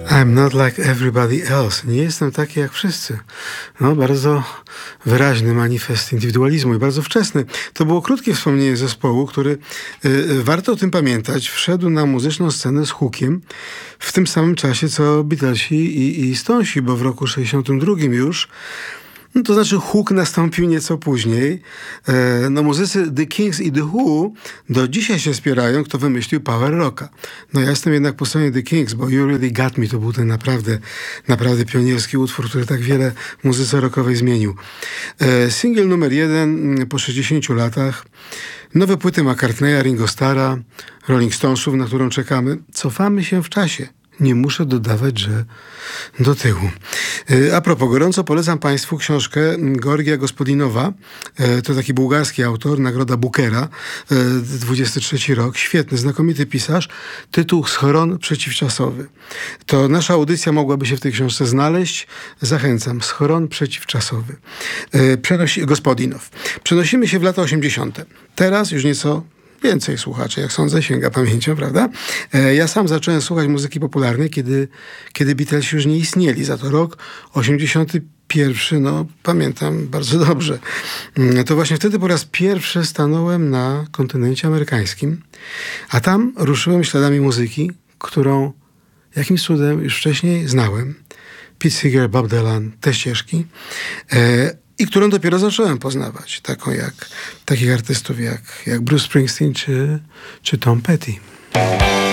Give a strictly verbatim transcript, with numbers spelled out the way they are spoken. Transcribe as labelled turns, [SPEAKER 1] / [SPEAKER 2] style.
[SPEAKER 1] I'm not like everybody else. Nie jestem taki jak wszyscy. No, bardzo wyraźny manifest indywidualizmu i bardzo wczesny. To było krótkie wspomnienie zespołu, który, y, warto o tym pamiętać, wszedł na muzyczną scenę z hookiem w tym samym czasie, co Beatlesi i, i Stonesi, bo w roku sześćdziesiątym drugim już. No, to znaczy hook nastąpił nieco później. E, no muzycy The Kings i The Who do dzisiaj się spierają, kto wymyślił power rocka. No ja jestem jednak po stronie The Kings, bo You Really Got Me to był ten naprawdę, naprawdę pionierski utwór, który tak wiele w muzyce rockowej zmienił. E, singiel numer jeden po sześćdziesięciu latach. Nowe płyty McCartneya, Ringo Starra, Rolling Stonesów, na którą czekamy. Cofamy się w czasie. Nie muszę dodawać, że do tyłu. A propos, gorąco polecam Państwu książkę Georgia Gospodinowa. To taki bułgarski autor, nagroda Bookera, dwudziesty trzeci rok. Świetny, znakomity pisarz. Tytuł Schron przeciwczasowy. To nasza audycja mogłaby się w tej książce znaleźć. Zachęcam. Schron przeciwczasowy. Przenosi, Gospodinow. Przenosimy się w lata osiemdziesiąte. Teraz już nieco więcej słuchaczy, jak sądzę, sięga pamięcią, prawda? E, ja sam zacząłem słuchać muzyki popularnej, kiedy, kiedy Beatlesi już nie istnieli. Za to rok osiemdziesiąty pierwszy, no pamiętam bardzo dobrze. E, to właśnie wtedy po raz pierwszy stanąłem na kontynencie amerykańskim, a tam ruszyłem śladami muzyki, którą jakimś cudem już wcześniej znałem. Pete Seeger, Bob Dylan, te ścieżki. E, I którą dopiero zacząłem poznawać, taką jak, takich artystów jak, jak Bruce Springsteen czy, czy Tom Petty.